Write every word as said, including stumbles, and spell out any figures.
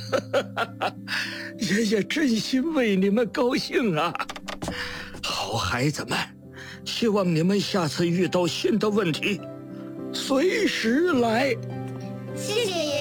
爷爷真心为你们高兴啊！好孩子们，希望你们下次遇到新的问题，随时来。 谢谢爷